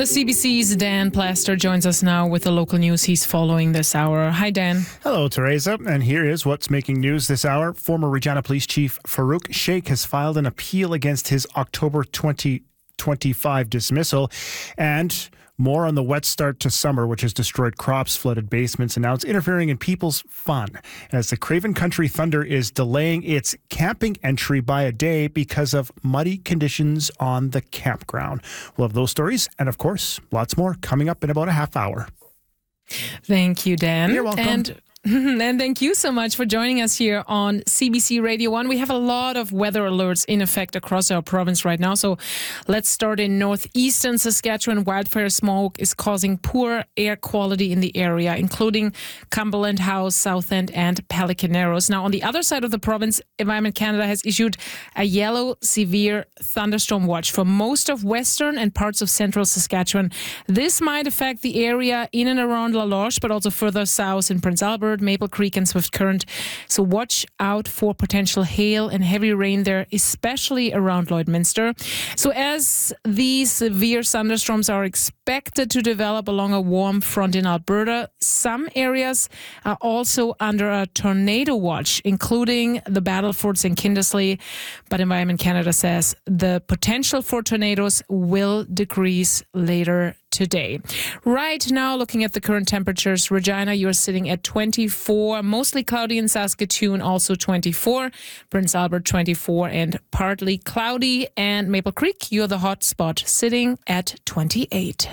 The CBC's Dan Plaster joins us now with the local news he's following this hour. Hi, Dan. Hello, Teresa. And here is what's making news this hour. Former Regina Police Chief Farouk Sheikh has filed an appeal against his October 2025 dismissal. And more on the wet start to summer, which has destroyed crops, flooded basements, and now it's interfering in people's fun, as the Craven Country Thunder is delaying its camping entry by a day because of muddy conditions on the campground. We'll have those stories and, of course, lots more coming up in about a half hour. Thank you, Dan. You're welcome. And thank you so much for joining us here on CBC Radio 1. We have a lot of weather alerts in effect across our province right now. So let's start in northeastern Saskatchewan. Wildfire smoke is causing poor air quality in the area, including Cumberland House, South End, and Pelican Narrows. Now, on the other side of the province, Environment Canada has issued a yellow severe thunderstorm watch for most of western and parts of central Saskatchewan. This might affect the area in and around La Loche, but also further south in Prince Albert, Maple Creek and Swift Current. So watch out for potential hail and heavy rain there, especially around Lloydminster. So as these severe thunderstorms are expected to develop along a warm front in Alberta, some areas are also under a tornado watch, including the Battlefords and Kindersley. But Environment Canada says the potential for tornadoes will decrease later today. Right now, looking at the current temperatures, Regina, you're sitting at 24, mostly cloudy in Saskatoon, also 24, Prince Albert 24 and partly cloudy, and Maple Creek, you're the hot spot, sitting at 28.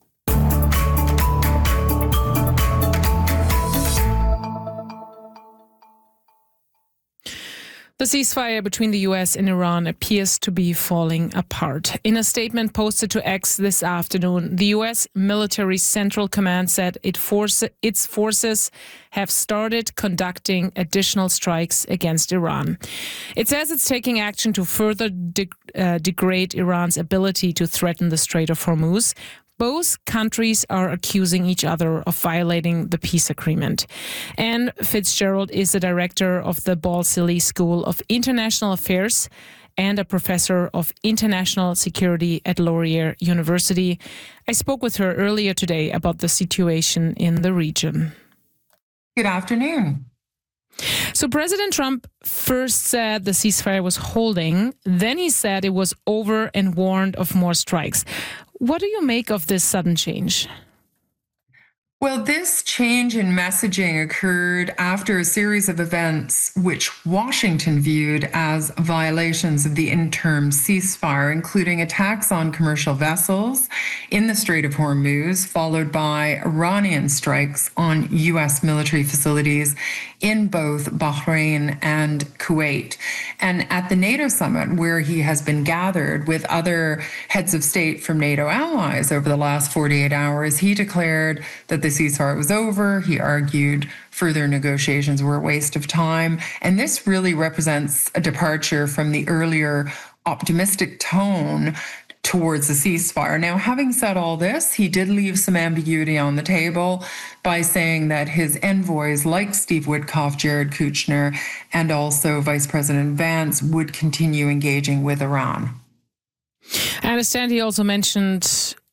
The ceasefire between the U.S. and Iran appears to be falling apart. In a statement posted to X this afternoon, the U.S. Military Central Command said its forces have started conducting additional strikes against Iran. It says it's taking action to further degrade Iran's ability to threaten the Strait of Hormuz. Both countries are accusing each other of violating the peace agreement. Anne Fitzgerald is the director of the Balsillie School of International Affairs and a professor of international security at Laurier University. I spoke with her earlier today about the situation in the region. Good afternoon. So President Trump first said the ceasefire was holding, then he said it was over and warned of more strikes. What do you make of this sudden change? Well, this change in messaging occurred after a series of events which Washington viewed as violations of the interim ceasefire, including attacks on commercial vessels in the Strait of Hormuz, followed by Iranian strikes on U.S. military facilities in both Bahrain and Kuwait. And at the NATO summit, where he has been gathered with other heads of state from NATO allies over the last 48 hours, he declared that the ceasefire was over. He argued further negotiations were a waste of time. And this really represents a departure from the earlier optimistic tone towards the ceasefire. Now, having said all this, he did leave some ambiguity on the table by saying that his envoys, like Steve Witkoff, Jared Kushner, and also Vice President Vance, would continue engaging with Iran. I understand he also mentioned